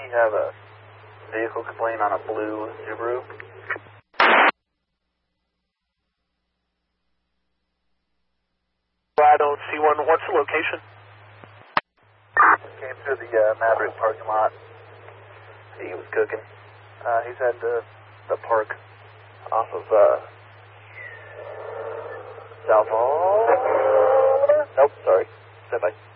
have a vehicle complaint on a blue Subaru. I don't see one. What's the location? Came through the Maverick parking lot. He was cooking. He's at the park off of South Hall. Nope, sorry. Stand by.